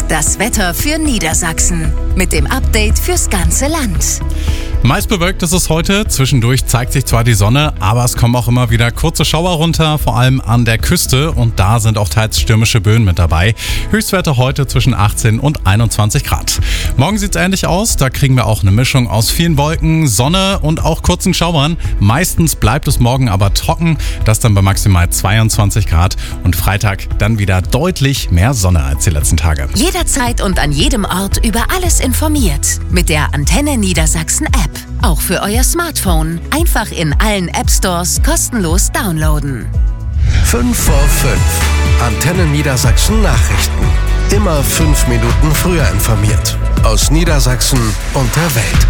Das Wetter für Niedersachsen mit dem Update fürs ganze Land. Meist bewölkt ist es heute. Zwischendurch zeigt sich zwar die Sonne, aber es kommen auch immer wieder kurze Schauer runter, vor allem an der Küste. Und da sind auch teils stürmische Böen mit dabei. Höchstwerte heute zwischen 18 und 21 Grad. Morgen sieht es ähnlich aus. Da kriegen wir auch eine Mischung aus vielen Wolken, Sonne und auch kurzen Schauern. Meistens bleibt es morgen aber trocken. Das dann bei maximal 22 Grad. Und Freitag dann wieder deutlich mehr Sonne als die letzten Tage. Jederzeit und an jedem Ort über alles informiert. Mit der Antenne Niedersachsen App. Auch für euer Smartphone. Einfach in allen App-Stores kostenlos downloaden. 5 vor 5. Antenne Niedersachsen Nachrichten. Immer 5 Minuten früher informiert. Aus Niedersachsen und der Welt.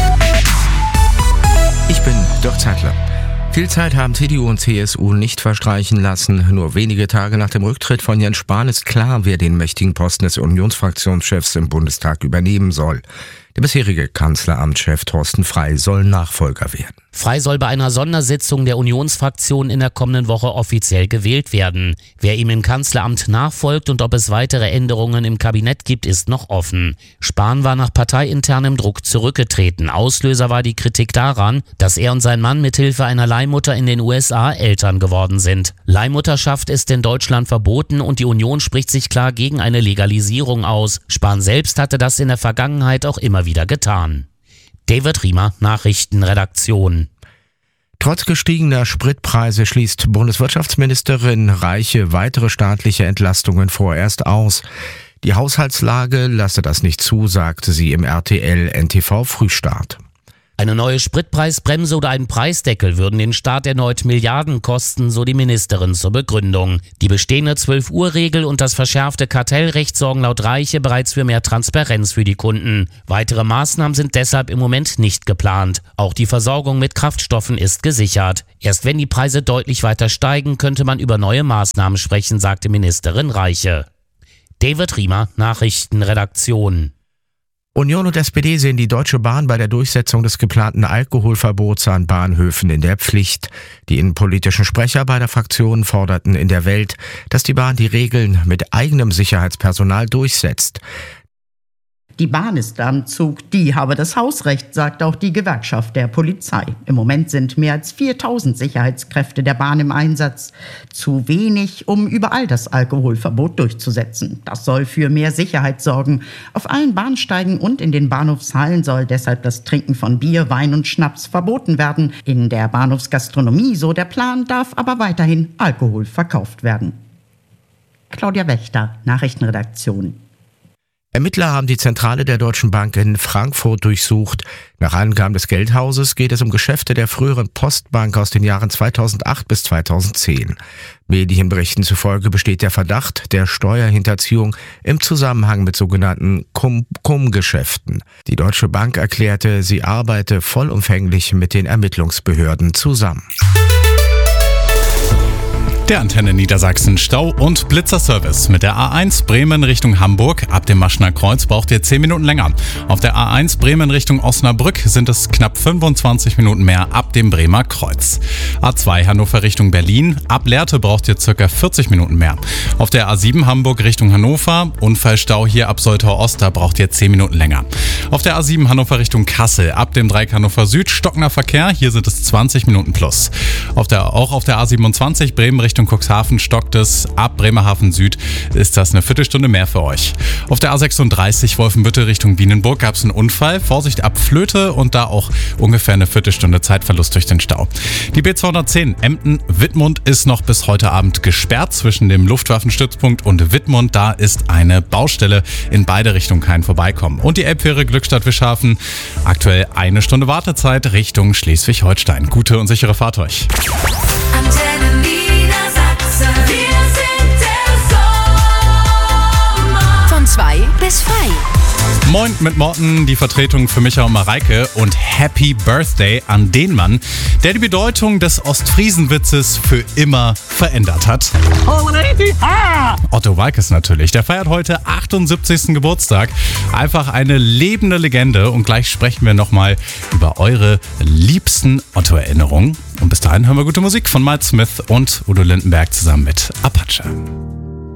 Ich bin Dirk Zeitler. Viel Zeit haben CDU und CSU nicht verstreichen lassen. Nur wenige Tage nach dem Rücktritt von Jens Spahn ist klar, wer den mächtigen Posten des Unionsfraktionschefs im Bundestag übernehmen soll. Der bisherige Kanzleramtschef Thorsten Frey soll Nachfolger werden. Frey soll bei einer Sondersitzung der Unionsfraktion in der kommenden Woche offiziell gewählt werden. Wer ihm im Kanzleramt nachfolgt und ob es weitere Änderungen im Kabinett gibt, ist noch offen. Spahn war nach parteiinternem Druck zurückgetreten. Auslöser war die Kritik daran, dass er und sein Mann mithilfe einer Leihmutter in den USA Eltern geworden sind. Leihmutterschaft ist in Deutschland verboten und die Union spricht sich klar gegen eine Legalisierung aus. Spahn selbst hatte das in der Vergangenheit auch immer wieder getan. David Riemer, Nachrichtenredaktion. Trotz gestiegener Spritpreise schließt Bundeswirtschaftsministerin Reiche weitere staatliche Entlastungen vorerst aus. Die Haushaltslage lasse das nicht zu, sagte sie im RTL-NTV Frühstart. Eine neue Spritpreisbremse oder ein Preisdeckel würden den Staat erneut Milliarden kosten, so die Ministerin zur Begründung. Die bestehende 12-Uhr-Regel und das verschärfte Kartellrecht sorgen laut Reiche bereits für mehr Transparenz für die Kunden. Weitere Maßnahmen sind deshalb im Moment nicht geplant. Auch die Versorgung mit Kraftstoffen ist gesichert. Erst wenn die Preise deutlich weiter steigen, könnte man über neue Maßnahmen sprechen, sagte Ministerin Reiche. David Riemer, Nachrichtenredaktion. Union und SPD sehen die Deutsche Bahn bei der Durchsetzung des geplanten Alkoholverbots an Bahnhöfen in der Pflicht. Die innenpolitischen Sprecher beider Fraktionen forderten in der Welt, dass die Bahn die Regeln mit eigenem Sicherheitspersonal durchsetzt. Die Bahn ist am Zug, die habe das Hausrecht, sagt auch die Gewerkschaft der Polizei. Im Moment sind mehr als 4000 Sicherheitskräfte der Bahn im Einsatz. Zu wenig, um überall das Alkoholverbot durchzusetzen. Das soll für mehr Sicherheit sorgen. Auf allen Bahnsteigen und in den Bahnhofshallen soll deshalb das Trinken von Bier, Wein und Schnaps verboten werden. In der Bahnhofsgastronomie, so der Plan, darf aber weiterhin Alkohol verkauft werden. Claudia Wächter, Nachrichtenredaktion. Ermittler haben die Zentrale der Deutschen Bank in Frankfurt durchsucht. Nach Angaben des Geldhauses geht es um Geschäfte der früheren Postbank aus den Jahren 2008 bis 2010. Medienberichten zufolge besteht der Verdacht der Steuerhinterziehung im Zusammenhang mit sogenannten Cum-Cum-Geschäften. Die Deutsche Bank erklärte, sie arbeite vollumfänglich mit den Ermittlungsbehörden zusammen. Der Antenne Niedersachsen Stau- und Blitzerservice. Mit der A1 Bremen Richtung Hamburg ab dem Maschner Kreuz braucht ihr 10 Minuten länger. Auf der A1 Bremen Richtung Osnabrück sind es knapp 25 Minuten mehr ab dem Bremer Kreuz. A2 Hannover Richtung Berlin. Ab Lehrte braucht ihr ca. 40 Minuten mehr. Auf der A7 Hamburg Richtung Hannover. Unfallstau hier ab Soltau Ost, da braucht ihr 10 Minuten länger. Auf der A7 Hannover Richtung Kassel. Ab dem Dreieck Hannover Süd stockender Verkehr. Hier sind es 20 Minuten plus. Auch auf der A27 Bremen Richtung Cuxhaven stockt es. Ab Bremerhaven Süd ist das eine Viertelstunde mehr für euch. Auf der A36 Wolfenbüttel Richtung Wienenburg gab es einen Unfall. Vorsicht ab Flöte und da auch ungefähr eine Viertelstunde Zeitverlust durch den Stau. Die B210 Emden-Wittmund ist noch bis heute Abend gesperrt zwischen dem Luftwaffenstützpunkt und Wittmund. Da ist eine Baustelle, in beide Richtungen kein Vorbeikommen. Und die Elbfähre Glückstadt-Wischhafen, aktuell 1 Stunde Wartezeit Richtung Schleswig-Holstein. Gute und sichere Fahrt euch. Antenne Niedersachsen. Wir sind der Sommer. Von 2 bis 5. Moin mit Morten, die Vertretung für Micha und Mareike und Happy Birthday an den Mann, der die Bedeutung des Ostfriesenwitzes für immer verändert hat. Otto Walkes natürlich, der feiert heute 78. Geburtstag. Einfach eine lebende Legende und gleich sprechen wir nochmal über eure liebsten Otto-Erinnerungen. Und bis dahin hören wir gute Musik von Miles Smith und Udo Lindenberg zusammen mit Apache.